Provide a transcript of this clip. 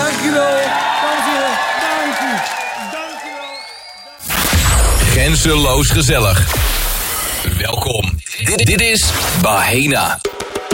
Dankjewel. Dames en heren, dank u. Dankjewel. Grenzeloos gezellig. Welkom. Dit is Bahena.